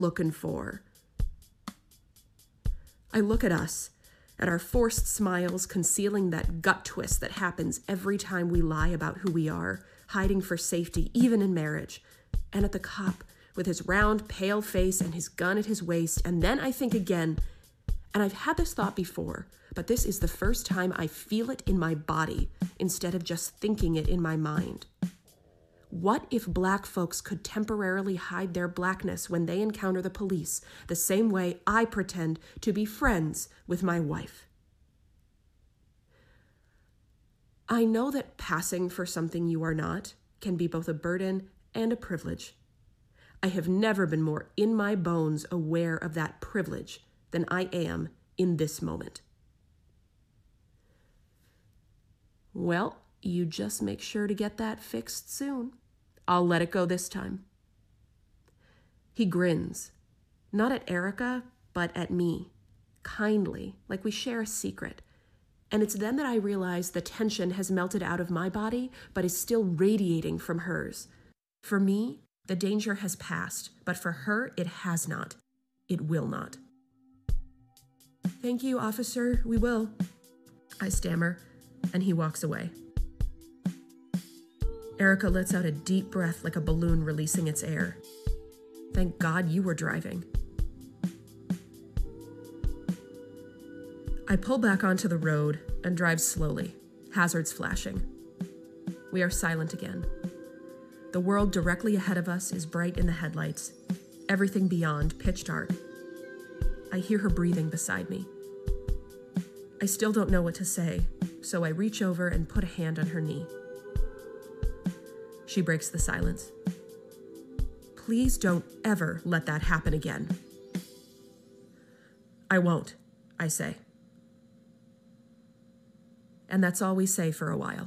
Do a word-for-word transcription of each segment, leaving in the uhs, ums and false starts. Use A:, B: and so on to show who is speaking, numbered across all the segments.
A: looking for. I look at us, at our forced smiles concealing that gut twist that happens every time we lie about who we are, hiding for safety, even in marriage, and at the cop with his round, pale face and his gun at his waist, and then I think again, and I've had this thought before, but this is the first time I feel it in my body instead of just thinking it in my mind. What if black folks could temporarily hide their blackness when they encounter the police, the same way I pretend to be friends with my wife? I know that passing for something you are not can be both a burden and a privilege. I have never been more in my bones aware of that privilege than I am in this moment. Well, you just make sure to get that fixed soon. I'll let it go this time. He grins, not at Erica, but at me, kindly, like we share a secret. And it's then that I realize the tension has melted out of my body, but is still radiating from hers. For me, the danger has passed, but for her, it has not. It will not. Thank you, officer. We will. I stammer, and he walks away. Erica lets out a deep breath like a balloon releasing its air. Thank God you were driving. I pull back onto the road and drive slowly, hazards flashing. We are silent again. The world directly ahead of us is bright in the headlights, everything beyond pitch dark. I hear her breathing beside me. I still don't know what to say, so I reach over and put a hand on her knee. She breaks the silence. Please don't ever let that happen again. I won't, I say. And that's all we say for a while.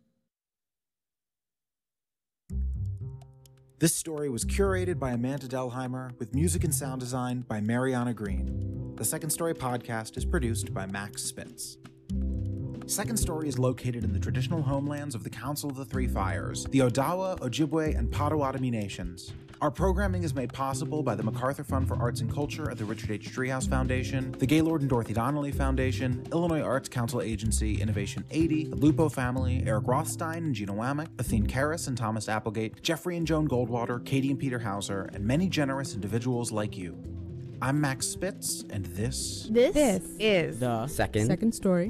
B: This story was curated by Amanda Delheimer with music and sound design by Mariana Green. The Second Story podcast is produced by Max Spitz. Second Story is located in the traditional homelands of the Council of the Three Fires, the Odawa, Ojibwe, and Potawatomi nations. Our programming is made possible by the MacArthur Fund for Arts and Culture at the Richard H. Driehaus Foundation, the Gaylord and Dorothy Donnelly Foundation, Illinois Arts Council Agency, Innovation eighty, the Lupo family, Eric Rothstein and Gina Wamick, Athene Karras and Thomas Applegate, Jeffrey and Joan Goldwater, Katie and Peter Hauser, and many generous individuals like you. I'm Max Spitz, and this...
C: This,
D: This
C: is
D: the
E: Second
D: second story.